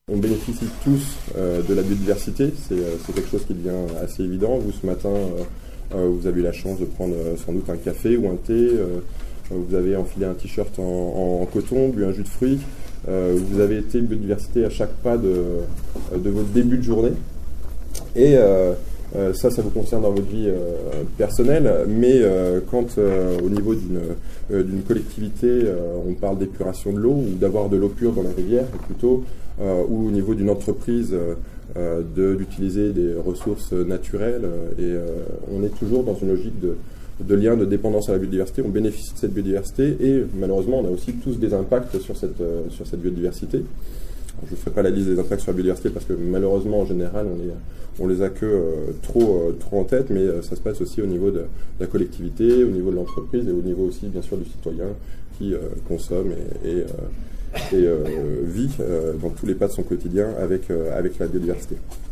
On bénéficie tous de la biodiversité, c'est quelque chose qui devient assez évident. Vous, ce matin, vous avez eu la chance de prendre sans doute un café ou un thé, vous avez enfilé un t-shirt en coton, bu un jus de fruits, vous avez été biodiversité à chaque pas de votre début de journée. Et ça vous concerne dans votre vie personnelle, mais quand au niveau d'une collectivité, on parle d'épuration de l'eau ou d'avoir de l'eau pure dans la rivière, plutôt, ou au niveau d'une entreprise, d'utiliser des ressources naturelles, et on est toujours dans une logique de lien de dépendance à la biodiversité. On bénéficie de cette biodiversité et malheureusement on a aussi tous des impacts sur cette biodiversité. Je ne ferai pas la liste des impacts sur la biodiversité parce que malheureusement en général on les a que trop en tête, mais ça se passe aussi au niveau de la collectivité, au niveau de l'entreprise et au niveau aussi bien sûr du citoyen qui consomme et vit dans tous les pas de son quotidien avec la biodiversité.